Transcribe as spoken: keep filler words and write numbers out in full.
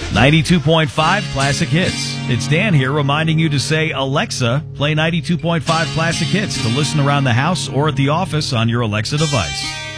ninety-two point five Classic Hits. It's Dan here reminding you to say, Alexa, play ninety-two point five Classic Hits to listen around the house or at the office on your Alexa device.